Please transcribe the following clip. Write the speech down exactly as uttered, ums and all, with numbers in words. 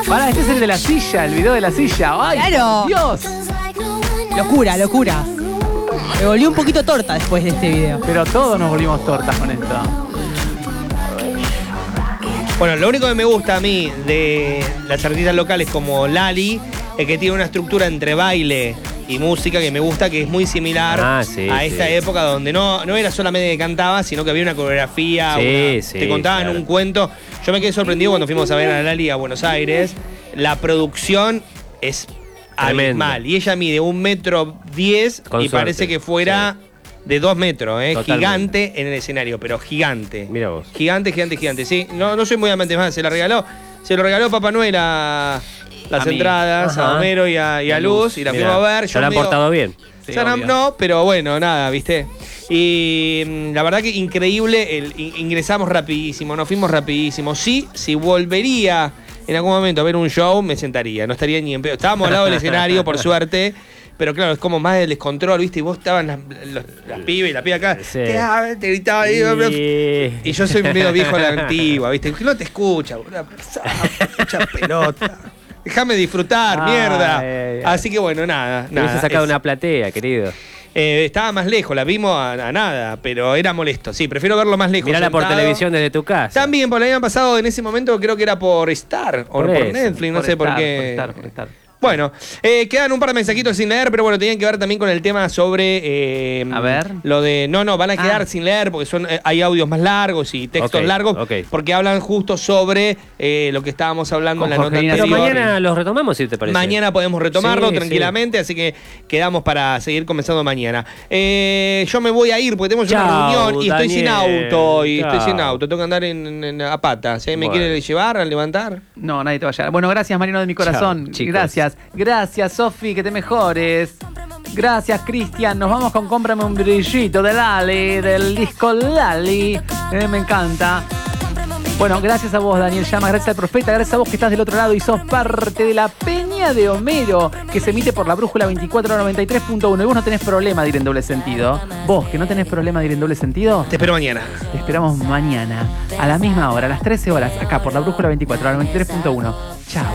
Pará, este es el de la silla, el video de la silla. ¡Ay, Claro. Dios! Locura, locura. Me volví un poquito torta después de este video. Pero todos nos volvimos tortas con esto. Bueno, lo único que me gusta a mí de las artistas locales como Lali es que tiene una estructura entre baile y música que me gusta, que es muy similar Ah, sí, a esta sí. época donde no, no era solamente que cantaba, sino que había una coreografía, Sí, una- sí, te contaban claro. un cuento. Yo me quedé sorprendido cuando fuimos a ver a Lali a Buenos Aires. La producción es Tremendo. abismal. Y ella mide un metro diez Con y suerte, parece que fuera de dos metros, ¿eh? Totalmente. Gigante en el escenario, pero gigante. Mira vos. Gigante, gigante, gigante. Sí, no, no soy muy amante más, se la regaló. Se lo regaló Papá Noel a las A mí. entradas, Ajá. a Homero y a, y a Luz, y la Mirá, fuimos a ver. se la han medio- portado bien. Sí, Ya no, obvio. no, pero bueno, nada, ¿viste? Y mm, la verdad que increíble, el, in- ingresamos rapidísimo, nos fuimos rapidísimo. Sí, si volvería en algún momento a ver un show, me sentaría, no estaría ni en pedo. Estábamos al lado del escenario, por suerte, pero claro, es como más el descontrol, ¿viste? Y vos estaban las, los- las pibas y la piba acá, Sí. te, ah, te gritaba, y, Y- y yo soy medio viejo a la antigua, ¿viste? No te escucha, boludo. Escucha pelota. Déjame disfrutar, Ay, mierda. ay, ay. Así que bueno, nada. Te hubiese nada, sacado es- una platea, querido. eh, estaba más lejos, la vimos a, a nada, pero era molesto. Sí, prefiero verlo más lejos. Mirala por sentado. televisión desde tu casa. También, por la habían pasado en ese momento, creo que era por Star o Por por eso, Netflix, no Por sé por estar, qué. por estar, por estar. Bueno, eh, quedan un par de mensajitos sin leer, pero bueno, tenían que ver también con el tema sobre. eh, A ver. Lo de. No, no, van a quedar Ah. sin leer porque son eh, hay audios más largos y textos Ok, largos. ok. Porque hablan justo sobre eh, lo que estábamos hablando Con en la nota Jorgelina Pero anterior. mañana los retomamos, si te parece. Mañana podemos retomarlo Sí, tranquilamente, así que quedamos para seguir comenzando mañana. Eh, yo me voy a ir porque tenemos una Chau, reunión y estoy sin Daniel. auto. Y estoy Chau. sin auto, tengo que andar en, en- en- a patas. ¿eh? ¿Me Bueno. quiere llevar a levantar? No, nadie te va a llegar. Bueno, gracias, Mariano de mi corazón. Chao, chicos. Gracias. Gracias, Sofi, que te mejores. Gracias, Cristian. Nos vamos con Cómprame un brillito de Lali, del disco Lali. Eh, me encanta. Bueno, gracias a vos, Daniel Llamas, gracias al Profeta, gracias a vos que estás del otro lado y sos parte de la Peña de Homero, que se emite por la Brújula veinticuatro noventa y tres punto uno. Y vos no tenés problema de ir en doble sentido. Vos, que no tenés problema de ir en doble sentido, Te espero mañana. te esperamos mañana, a la misma hora, a las trece horas, acá por la Brújula veinticuatro noventa y tres punto uno.